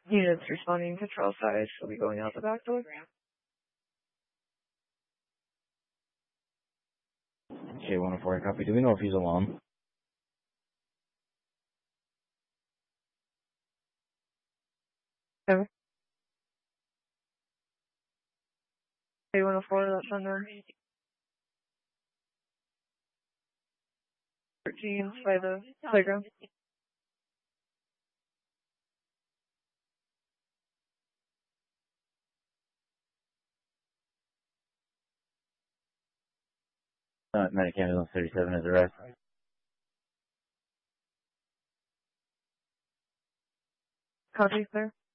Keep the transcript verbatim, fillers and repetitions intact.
Units responding to trail size will be going out the back door. K one oh four, copy. Do we know if he's alone? Over. K one oh four, that's unknown. thirteen by the playground. Uh, Medic Ambulance thirty-seven is arrest. Copy, sir.